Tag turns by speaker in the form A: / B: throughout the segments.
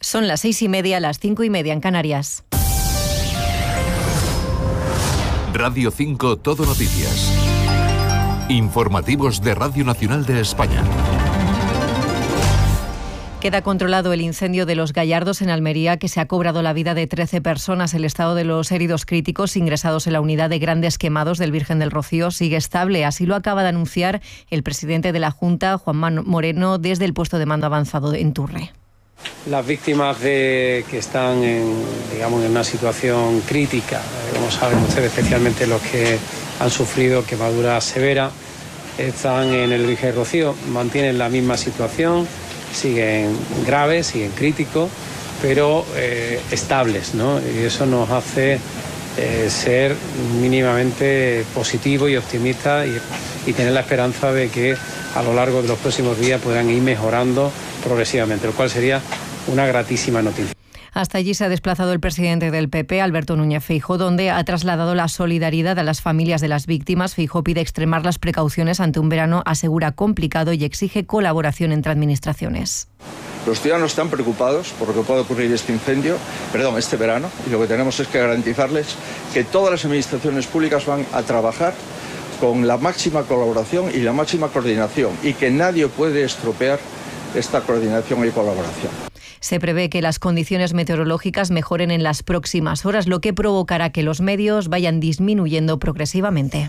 A: Son las 6:30, las 5:30 en Canarias.
B: Radio 5 Todo Noticias. Informativos de Radio Nacional de España.
A: Queda controlado el incendio de Los Gallardos en Almería, que se ha cobrado la vida de 13 personas. El estado de los heridos críticos ingresados en la unidad de grandes quemados del Virgen del Rocío sigue estable. Así lo acaba de anunciar el presidente de la Junta, Juanma Moreno, desde el puesto de mando avanzado en Turre.
C: Las víctimas que están en una situación crítica, como saben ustedes, especialmente los que han sufrido quemaduras severas, están en el Virgen del Rocío, mantienen la misma situación, siguen graves, siguen críticos, pero estables, ¿no? Y eso nos hace ser mínimamente positivos y optimistas y tener la esperanza de que a lo largo de los próximos días puedan ir mejorando progresivamente, lo cual sería una gratísima noticia.
A: Hasta allí se ha desplazado el presidente del PP, Alberto Núñez Feijóo, donde ha trasladado la solidaridad a las familias de las víctimas. Feijóo pide extremar las precauciones ante un verano, asegura, complicado, y exige colaboración entre administraciones.
D: Los ciudadanos están preocupados por lo que puede ocurrir este verano, y lo que tenemos es que garantizarles que todas las administraciones públicas van a trabajar con la máxima colaboración y la máxima coordinación, y que nadie puede estropear esta coordinación y colaboración.
A: Se prevé que las condiciones meteorológicas mejoren en las próximas horas, lo que provocará que los medios vayan disminuyendo progresivamente.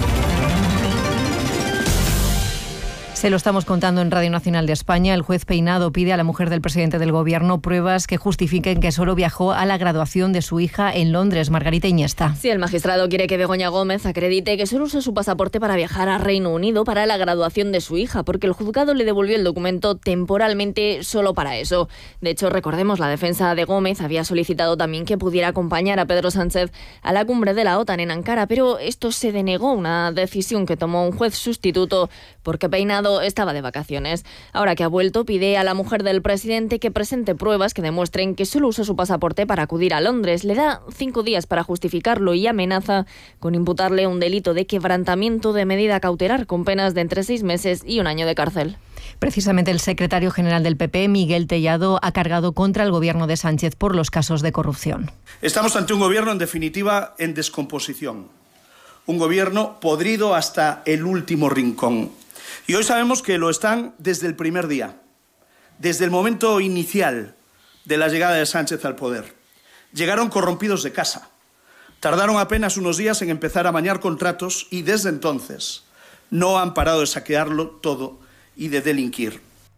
A: Se lo estamos contando en Radio Nacional de España. El juez Peinado pide a la mujer del presidente del Gobierno pruebas que justifiquen que solo viajó a la graduación de su hija en Londres. Margarita Iniesta.
E: Sí, el magistrado quiere que Begoña Gómez acredite que solo usó su pasaporte para viajar a Reino Unido para la graduación de su hija, porque el juzgado le devolvió el documento temporalmente solo para eso. De hecho, recordemos, la defensa de Gómez había solicitado también que pudiera acompañar a Pedro Sánchez a la cumbre de la OTAN en Ankara, pero esto se denegó, una decisión que tomó un juez sustituto porque Peinado estaba de vacaciones. Ahora que ha vuelto, pide a la mujer del presidente que presente pruebas que demuestren que solo usó su pasaporte para acudir a Londres. Le da 5 días para justificarlo y amenaza con imputarle un delito de quebrantamiento de medida cautelar con penas de entre 6 meses y 1 año de cárcel.
A: Precisamente el secretario general del PP, Miguel Tellado, ha cargado contra el gobierno de Sánchez por los casos de corrupción.
F: Estamos ante un gobierno, en definitiva, en descomposición. Un gobierno podrido hasta el último rincón. Y hoy sabemos que lo están desde el primer día, desde el momento inicial de la llegada de Sánchez al poder. Llegaron corrompidos de casa, tardaron apenas unos días en empezar a amañar contratos y desde entonces no han parado de saquearlo todo y de delinquir.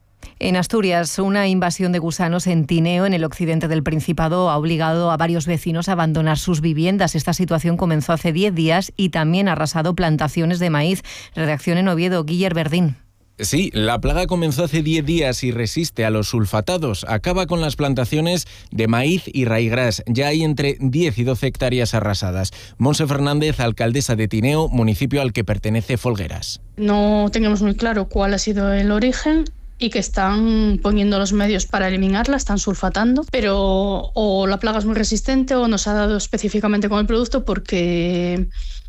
A: En Asturias, una invasión de gusanos en Tineo, en el occidente del Principado, ha obligado a varios vecinos a abandonar sus viviendas. Esta situación comenzó hace 10 días y también ha arrasado plantaciones de maíz. Redacción en Oviedo, Guillermo Verdín.
G: Sí, la plaga comenzó hace 10 días y resiste a los sulfatados. Acaba con las plantaciones de maíz y raigras. Ya hay entre 10 y 12 hectáreas arrasadas. Monse Fernández, alcaldesa de Tineo, municipio al que pertenece Folgueras.
H: No tenemos muy claro cuál ha sido el origen y que están poniendo los medios para eliminarla, están sulfatando, pero o la plaga es muy resistente o no se ha dado específicamente con el producto porque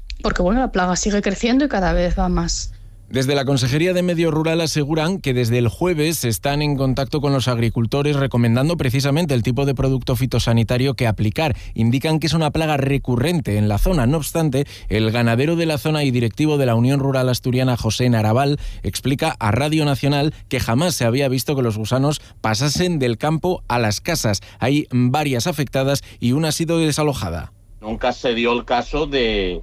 H: la plaga sigue creciendo y cada vez va más.
G: Desde la Consejería de Medio Rural aseguran que desde el jueves están en contacto con los agricultores recomendando precisamente el tipo de producto fitosanitario que aplicar. Indican que es una plaga recurrente en la zona. No obstante, el ganadero de la zona y directivo de la Unión Rural Asturiana, José Naraval, explica a Radio Nacional que jamás se había visto que los gusanos pasasen del campo a las casas. Hay varias afectadas y una ha sido desalojada.
I: Nunca se dio el caso de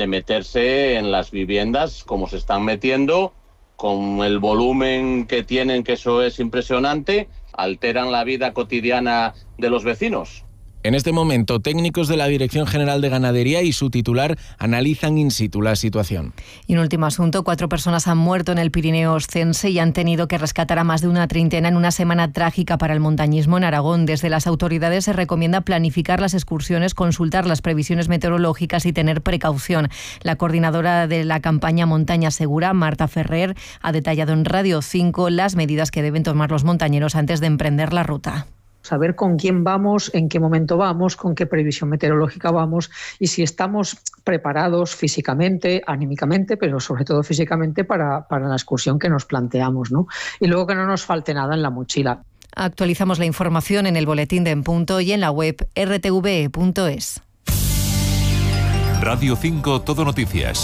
I: meterse en las viviendas como se están metiendo, con el volumen que tienen, que eso es impresionante, alteran la vida cotidiana de los vecinos.
G: En este momento, técnicos de la Dirección General de Ganadería y su titular analizan in situ la situación.
A: Y un último asunto, 4 personas han muerto en el Pirineo Oscense y han tenido que rescatar a más de una treintena en una semana trágica para el montañismo en Aragón. Desde las autoridades se recomienda planificar las excursiones, consultar las previsiones meteorológicas y tener precaución. La coordinadora de la campaña Montaña Segura, Marta Ferrer, ha detallado en Radio 5 las medidas que deben tomar los montañeros antes de emprender la ruta.
J: Saber con quién vamos, en qué momento vamos, con qué previsión meteorológica vamos y si estamos preparados físicamente, anímicamente, pero sobre todo físicamente para la excursión que nos planteamos, ¿no? Y luego que no nos falte nada en la mochila.
A: Actualizamos la información en el boletín de En Punto y en la web rtve.es.
B: Radio 5 Todo Noticias.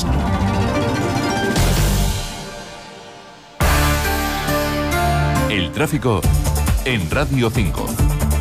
B: El tráfico en Radio 5.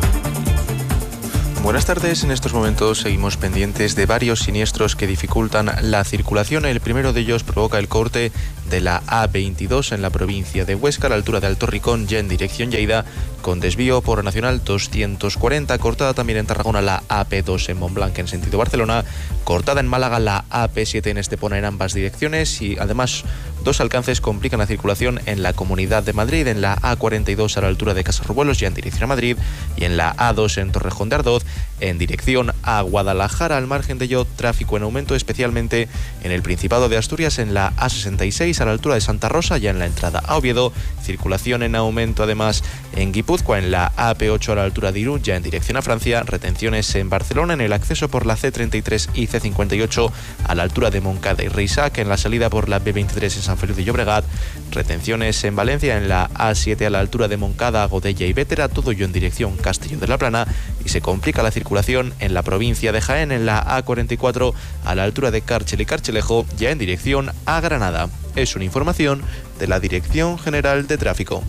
K: Buenas tardes. En estos momentos seguimos pendientes de varios siniestros que dificultan la circulación. El primero de ellos provoca el corte de la A22 en la provincia de Huesca, a la altura de Alto Ricón, ya en dirección Lleida, con desvío por Nacional 240. Cortada también en Tarragona la AP2 en Montblanc en sentido Barcelona. Cortada en Málaga la AP7 en Estepona en ambas direcciones. Y además, dos alcances complican la circulación en la Comunidad de Madrid, en la A42 a la altura de Casarrubuelos, ya en dirección a Madrid, y en la A2 en Torrejón de Ardoz, en dirección a Guadalajara. Al margen de ello, tráfico en aumento, especialmente en el Principado de Asturias, en la A66 a la altura de Santa Rosa, ya en la entrada a Oviedo. Circulación en aumento además en Guipúzcoa, en la AP8 a la altura de Irún, ya en dirección a Francia. Retenciones en Barcelona en el acceso por la C33 y C58 a la altura de Montcada y Reisac, en la salida por la B23 en San Feliu de Llobregat. Retenciones en Valencia en la A7 a la altura de Moncada, Godella y Bétera, todo ello en dirección Castelló de la Plana. Y se complica la circulación en la provincia de Jaén, en la A44 a la altura de Cárchel y Carchelejo, ya en dirección a Granada. Es una información de la Dirección General de Tráfico.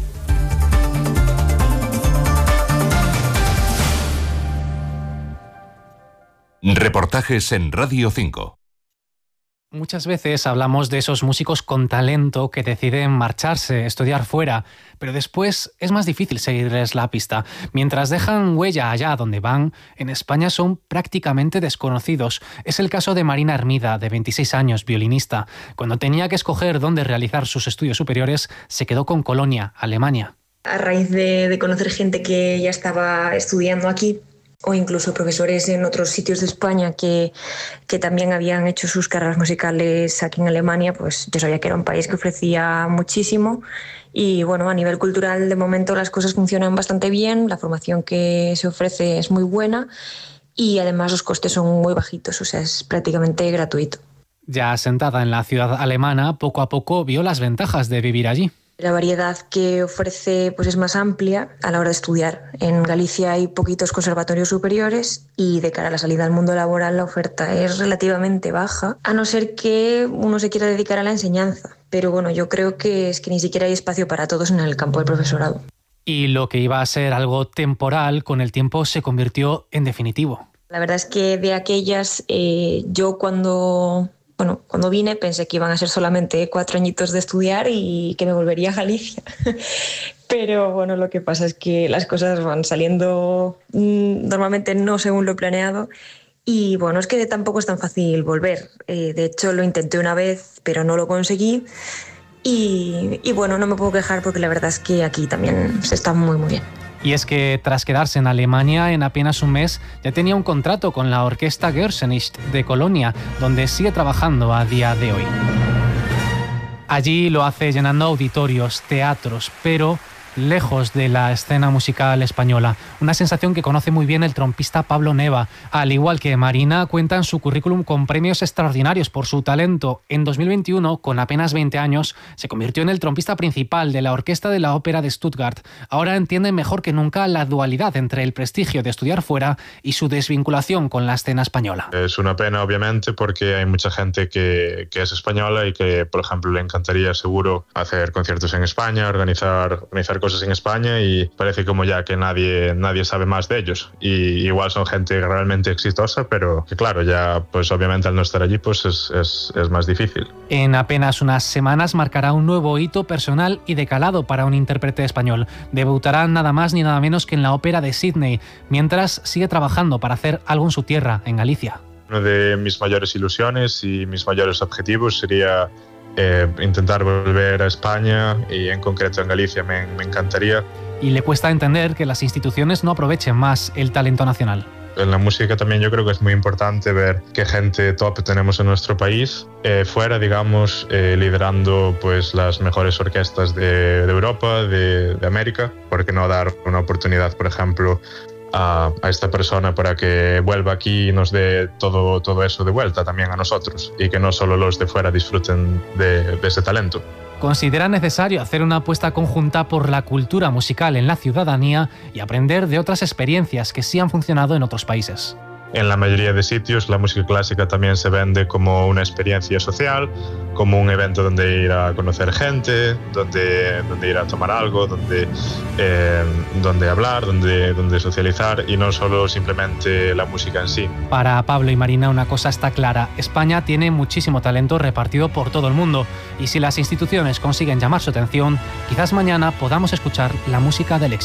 B: Reportajes en Radio 5.
L: Muchas veces hablamos de esos músicos con talento que deciden marcharse, estudiar fuera, pero después es más difícil seguirles la pista. Mientras dejan huella allá donde van, en España son prácticamente desconocidos. Es el caso de Marina Hermida, de 26 años, violinista. Cuando tenía que escoger dónde realizar sus estudios superiores, se quedó con Colonia, Alemania.
M: A raíz de conocer gente que ya estaba estudiando aquí, o incluso profesores en otros sitios de España que también habían hecho sus carreras musicales aquí en Alemania, pues yo sabía que era un país que ofrecía muchísimo y bueno, a nivel cultural de momento las cosas funcionan bastante bien, la formación que se ofrece es muy buena y además los costes son muy bajitos, o sea, es prácticamente gratuito.
L: Ya asentada en la ciudad alemana, poco a poco vio las ventajas de vivir allí.
M: La variedad que ofrece pues es más amplia a la hora de estudiar. En Galicia hay poquitos conservatorios superiores y de cara a la salida al mundo laboral la oferta es relativamente baja, a no ser que uno se quiera dedicar a la enseñanza. Pero bueno, yo creo que es que ni siquiera hay espacio para todos en el campo del profesorado.
L: Y lo que iba a ser algo temporal, con el tiempo se convirtió en definitivo.
M: La verdad es que de aquellas, yo cuando vine pensé que iban a ser solamente 4 añitos de estudiar y que me volvería a Galicia. Pero bueno, lo que pasa es que las cosas van saliendo normalmente no según lo planeado y bueno, es que tampoco es tan fácil volver. De hecho, lo intenté una vez, pero no lo conseguí y bueno, no me puedo quejar porque la verdad es que aquí también se está muy, muy bien.
L: Y es que tras quedarse en Alemania en apenas un mes ya tenía un contrato con la Orquesta Gershenicht de Colonia, donde sigue trabajando a día de hoy. Allí lo hace llenando auditorios, teatros, pero lejos de la escena musical española. Una sensación que conoce muy bien el trompista Pablo Neva. Al igual que Marina, cuenta en su currículum con premios extraordinarios por su talento. En 2021, con apenas 20 años, se convirtió en el trompista principal de la Orquesta de la Ópera de Stuttgart. Ahora entiende mejor que nunca la dualidad entre el prestigio de estudiar fuera y su desvinculación con la escena española.
N: Es una pena, obviamente, porque hay mucha gente que es española y que, por ejemplo, le encantaría seguro hacer conciertos en España, organizar cosas en España y parece como ya que nadie sabe más de ellos. Y igual son gente realmente exitosa, pero que claro, ya pues obviamente al no estar allí pues es más difícil.
L: En apenas unas semanas marcará un nuevo hito personal y de calado para un intérprete español. Debutará nada más ni nada menos que en la Ópera de Sydney, mientras sigue trabajando para hacer algo en su tierra, en Galicia.
N: Una de mis mayores ilusiones y mis mayores objetivos sería intentar volver a España y en concreto en Galicia me encantaría.
L: Y le cuesta entender que las instituciones no aprovechen más el talento nacional.
N: En la música también yo creo que es muy importante ver qué gente top tenemos en nuestro país, fuera, digamos, liderando pues las mejores orquestas de Europa, de América. ¿Por qué no dar una oportunidad, por ejemplo, a esta persona para que vuelva aquí y nos dé todo eso de vuelta también a nosotros y que no solo los de fuera disfruten de ese talento.
L: Considera necesario hacer una apuesta conjunta por la cultura musical en la ciudadanía y aprender de otras experiencias que sí han funcionado en otros países.
N: En la mayoría de sitios la música clásica también se vende como una experiencia social, como un evento donde ir a conocer gente, donde ir a tomar algo, donde hablar, donde socializar y no solo simplemente la música en sí.
L: Para Pablo y Marina una cosa está clara, España tiene muchísimo talento repartido por todo el mundo y si las instituciones consiguen llamar su atención, quizás mañana podamos escuchar la música del éxito.